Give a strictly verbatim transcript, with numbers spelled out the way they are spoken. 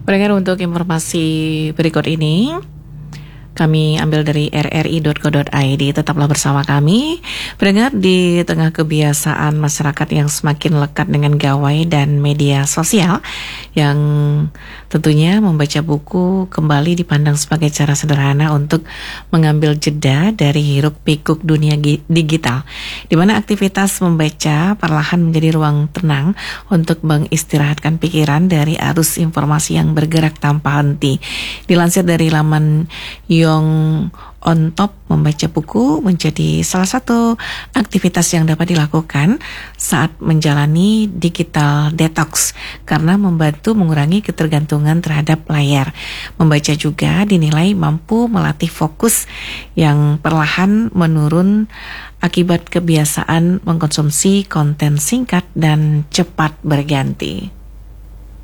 Pendengar, untuk informasi berikut ini kami ambil dari r r i dot co dot i d. Tetaplah bersama kami. Pendengar, di tengah kebiasaan masyarakat yang semakin lekat dengan gawai dan media sosial, yang tentunya membaca buku kembali dipandang sebagai cara sederhana untuk mengambil jeda dari hiruk-pikuk dunia digital, di mana aktivitas membaca perlahan menjadi ruang tenang untuk mengistirahatkan pikiran dari arus informasi yang bergerak tanpa henti. Dilansir dari laman Young on Top, membaca buku menjadi salah satu aktivitas yang dapat dilakukan saat menjalani digital detox karena membantu mengurangi ketergantungan terhadap layar. Membaca juga dinilai mampu melatih fokus yang perlahan menurun akibat kebiasaan mengkonsumsi konten singkat dan cepat berganti.